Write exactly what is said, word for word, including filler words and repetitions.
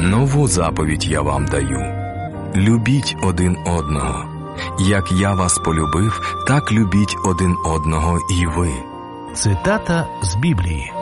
Нову заповідь я вам даю: любіть один одного. Як я вас полюбив, так любіть один одного і ви. Цитата з Біблії.